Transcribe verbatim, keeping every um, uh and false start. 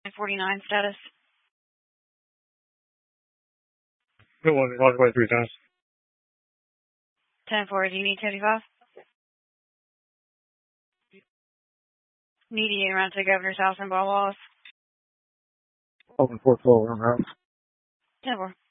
forty-nine status. Good one. Walk away three times. ten four, do you need seventy-five? Mediate around to Governor's House in Ball Walls. Open four twelve. I'm out. ten four.